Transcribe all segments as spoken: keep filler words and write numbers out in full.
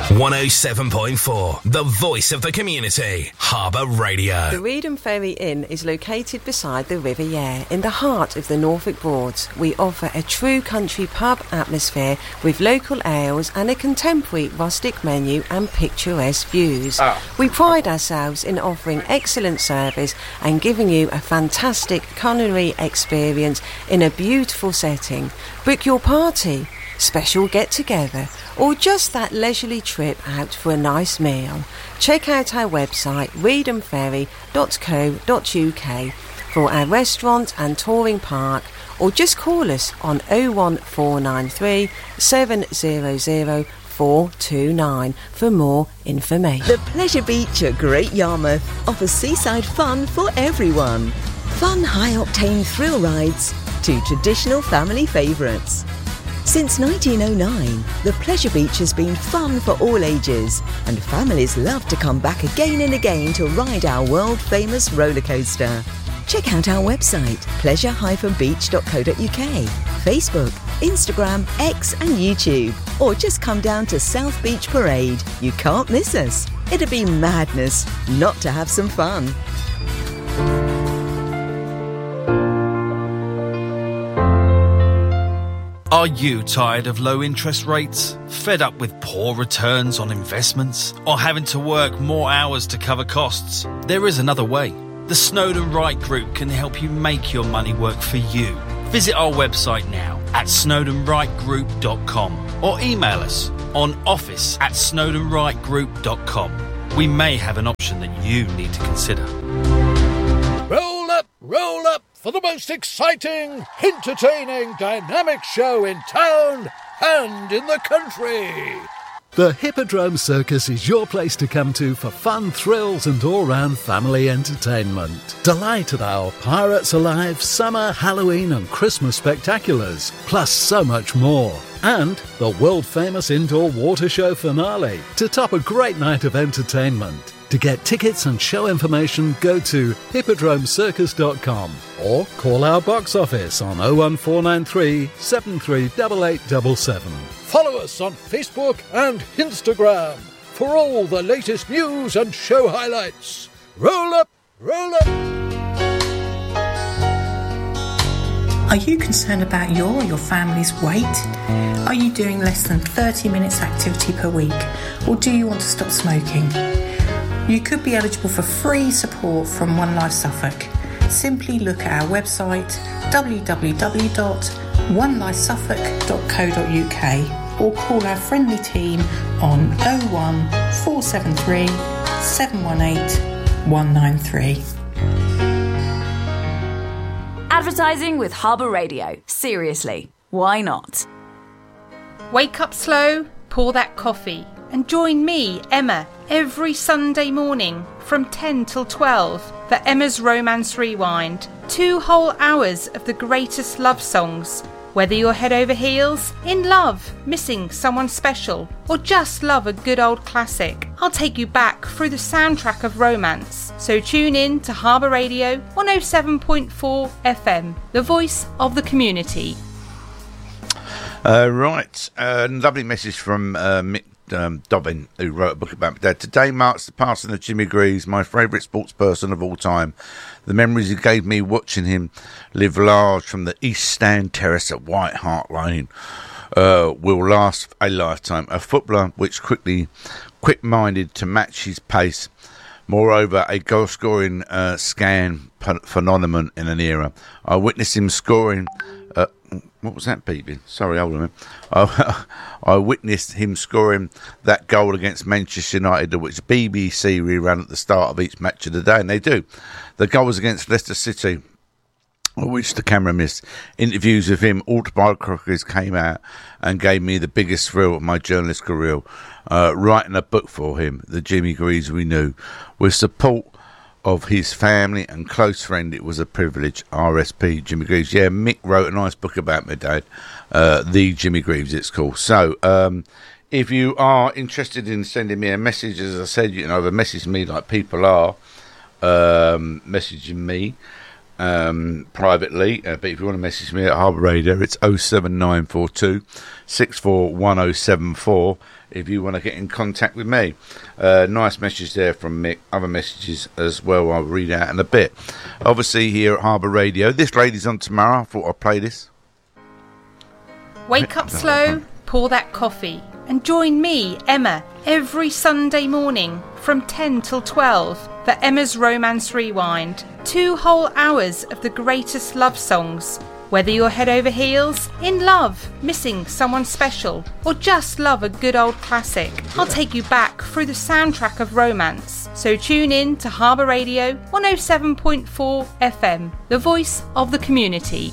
one oh seven point four, the voice of the community, Harbour Radio. The Reedham Ferry Inn is located beside the River Yare in the heart of the Norfolk Broads. We offer a true country pub atmosphere with local ales and a contemporary rustic menu and picturesque views. Oh. We pride ourselves in offering excellent service and giving you a fantastic culinary experience in a beautiful setting. Book your party, special get-together, or just that leisurely trip out for a nice meal. Check out our website reedham ferry dot co dot uk for our restaurant and touring park, or just call us on oh one four nine three, seven hundred, four two nine for more information. The Pleasure Beach at Great Yarmouth offers seaside fun for everyone. Fun high-octane thrill rides to traditional family favourites. Since nineteen oh nine, the Pleasure Beach has been fun for all ages, and families love to come back again and again to ride our world-famous roller coaster. Check out our website, pleasure dash beach dot co dot uk, Facebook, Instagram, X and YouTube, or just come down to South Beach Parade. You can't miss us. It'd be madness not to have some fun. Are you tired of low interest rates? Fed up with poor returns on investments? Or having to work more hours to cover costs? There is another way. The Snowden Wright Group can help you make your money work for you. Visit our website now at snowden wright group dot com or email us on office at snowden wright group dot com. We may have an option that you need to consider. Roll up, roll up for the most exciting, entertaining, dynamic show in town and in the country. The Hippodrome Circus is your place to come to for fun, thrills and all-round family entertainment. Delight at our Pirates Alive, Summer, Halloween and Christmas spectaculars, plus so much more. And the world-famous indoor water show finale to top a great night of entertainment. To get tickets and show information, go to hippodrome circus dot com or call our box office on oh one four nine three, seven three eight eight seven seven. Follow us on Facebook and Instagram for all the latest news and show highlights. Roll up, roll up. Are you concerned about your or your family's weight? Are you doing less than thirty minutes activity per week? Or do you want to stop smoking? You could be eligible for free support from One Life Suffolk. Simply look at our website w w w dot one life suffolk dot co dot uk or call our friendly team on oh one four seven three, seven one eight, one nine three. Advertising with Harbour Radio. Seriously, why not? Wake up slow, pour that coffee, and join me, Emma, every Sunday morning from ten till twelve for Emma's Romance Rewind. Two whole hours of the greatest love songs. Whether you're head over heels, in love, missing someone special, or just love a good old classic, I'll take you back through the soundtrack of romance. So tune in to Harbour Radio one oh seven point four F M, the voice of the community. Uh, right, uh, lovely message from uh, Mick Um, Dobbin, who wrote a book about my dad. Today marks the passing of Jimmy Greaves, my favourite sports person of all time. The memories he gave me watching him live large from the East Stand Terrace at White Hart Lane uh, will last a lifetime. A footballer which quickly, quick-minded to match his pace. Moreover, a goal-scoring uh, scan phenomenon in an era. I witnessed him scoring... Uh, what was that beeping? Sorry, hold on a minute. I, I witnessed him scoring that goal against Manchester United, which B B C rerun at the start of each match of the day, and they do. The goal was against Leicester City, which the camera missed. Interviews with him, autobiographies came out and gave me the biggest thrill of my journalist career. Uh, writing a book for him, The Jimmy Greaves We Knew, with support of his family and close friend, it was a privilege. R S P Jimmy Greaves. Yeah, Mick wrote a nice book about my dad, uh, The Jimmy Greaves it's called. So um, if you are interested in sending me a message, as I said, you know, message me like people are um, messaging me um, privately, uh, but if you want to message me at Harbour Radio, it's oh seven nine four two six four one oh seven four if you want to get in contact with me. Uh, nice message there from Mick. Other messages as well I'll read out in a bit. Obviously here at Harbour Radio, this lady's on tomorrow. I thought I'd play this. Wake up slow, pour that coffee, and join me, Emma, every Sunday morning from ten till twelve for Emma's Romance Rewind. Two whole hours of the greatest love songs. Whether you're head over heels, in love, missing someone special, or just love a good old classic, I'll take you back through the soundtrack of romance. So tune in to Harbour Radio one oh seven point four F M, the voice of the community.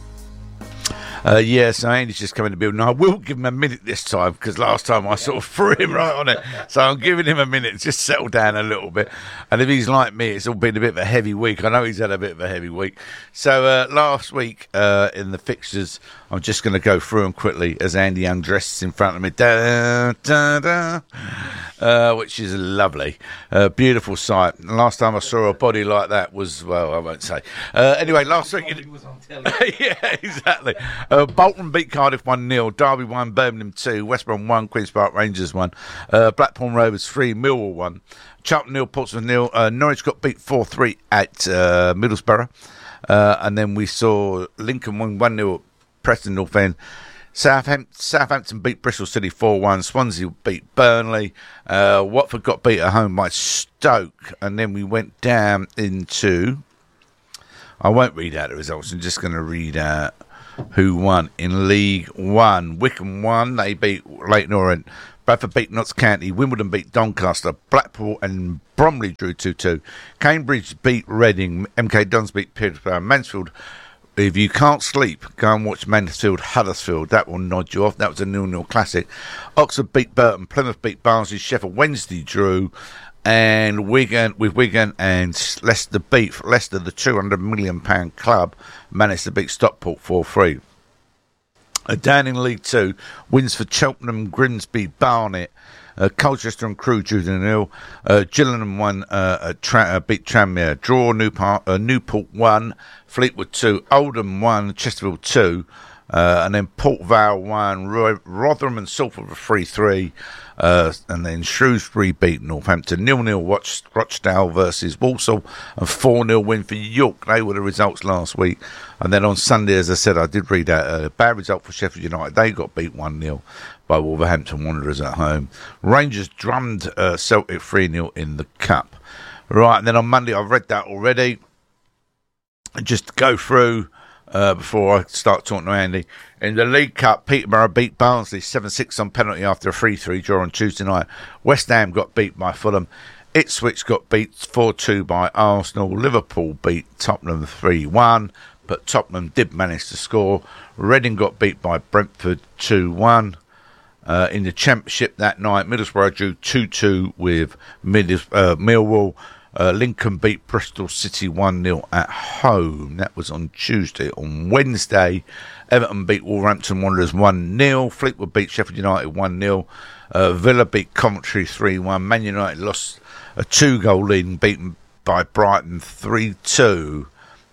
Uh, yeah, so Andy's just come in the building. I will give him a minute this time because last time I sort of threw him right on it. So I'm giving him a minute to just settle down a little bit. And if he's like me, it's all been a bit of a heavy week. I know he's had a bit of a heavy week. So uh, last week uh, in the fixtures, I'm just going to go through them quickly as Andy undresses in front of me. Da, da, da. Uh, which is lovely. Uh, beautiful sight. The last time I saw a body like that was, well, I won't say. Uh, anyway, last week... It was on telly. Yeah, exactly. Uh, Bolton beat Cardiff one nil. Derby one, Birmingham two. West Brom one, Queen's Park Rangers one. Uh, Blackpool Rovers three, Millwall one. Charlton nil, Portsmouth nil. Uh, Norwich got beat four three at uh, Middlesbrough. Uh, and then we saw Lincoln win one nil at Preston North End. Southampton, Southampton beat Bristol City four one. Swansea beat Burnley. Uh, Watford got beat at home by Stoke. And then we went down into... I won't read out the results. I'm just going to read out who won in League One. Wycombe won. They beat Leyton Orient. Bradford beat Notts County. Wimbledon beat Doncaster. Blackpool and Bromley drew two two. Cambridge beat Reading. M K Dons beat Peterborough. Mansfield... If you can't sleep, go and watch Mansfield Huddersfield. That will nod you off. That was a nil nil classic. Oxford beat Burton. Plymouth beat Barnsley. Sheffield Wednesday drew. And Wigan, with Wigan and Leicester beat Leicester, the two hundred million pound club, managed to beat Stockport four three. Uh, down in League Two, wins for Cheltenham, Grimsby, Barnet. Uh, Colchester and Crewe drew to nil. Uh, Gillingham won, uh, tra- uh, beat Tranmere. Draw, Newport, uh, Newport one, Fleetwood two, Oldham one, Chesterfield two, uh, and then Port Vale one, Ro- Rotherham and Salford were three three, uh, and then Shrewsbury beat Northampton. nil nil Roch- Rochdale versus Walsall, and four nil win for York. They were the results last week. And then on Sunday, as I said, I did read out a bad result for Sheffield United. They got beat one nil. By Wolverhampton Wanderers at home. Rangers drummed uh, Celtic three nil in the Cup. Right, and then on Monday, I've read that already. Just to go through uh, before I start talking to Andy. In the League Cup, Peterborough beat Barnsley seven six on penalty after a three three draw on Tuesday night. West Ham got beat by Fulham. Ipswich got beat four two by Arsenal. Liverpool beat Tottenham three one, but Tottenham did manage to score. Reading got beat by Brentford two one. Uh, in the Championship that night, Middlesbrough drew two two with Mid- uh, Millwall. Uh, Lincoln beat Bristol City one nil at home. That was on Tuesday. On Wednesday, Everton beat Wolverhampton Wanderers one nil. Fleetwood beat Sheffield United one nil. Uh, Villa beat Coventry three one. Man United lost a two-goal lead and beaten by Brighton three two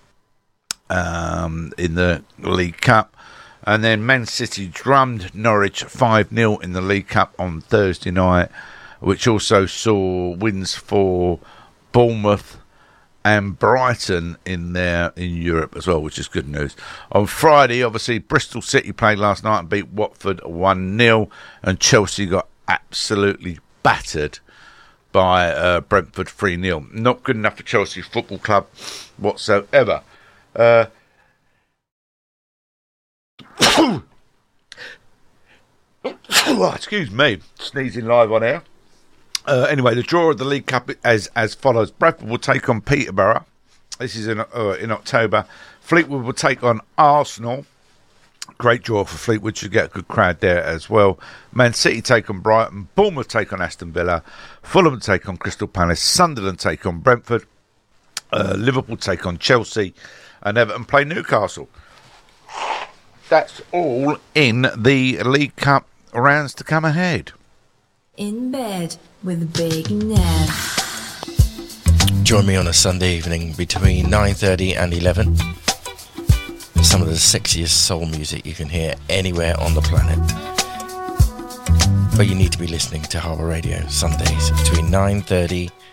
um, in the League Cup. And then Man City drummed Norwich five nil in the League Cup on Thursday night, which also saw wins for Bournemouth and Brighton in there in Europe as well, which is good news. On Friday, obviously, Bristol City played last night and beat Watford one nil, and Chelsea got absolutely battered by uh, Brentford three nil. Not good enough for Chelsea Football Club whatsoever. Uh, oh, excuse me, sneezing live on air. Uh, anyway, the draw of the League Cup as as follows: Bradford will take on Peterborough. This is in uh, in October. Fleetwood will take on Arsenal. Great draw for Fleetwood. Should get a good crowd there as well. Man City take on Brighton. Bournemouth take on Aston Villa. Fulham take on Crystal Palace. Sunderland take on Brentford. Uh, Liverpool take on Chelsea, and Everton play Newcastle. That's all in the League Cup rounds to come ahead. In bed with Big Nev. Join me on a Sunday evening between nine thirty and eleven. Some of the sexiest soul music you can hear anywhere on the planet. But you need to be listening to Harbour Radio Sundays between nine thirty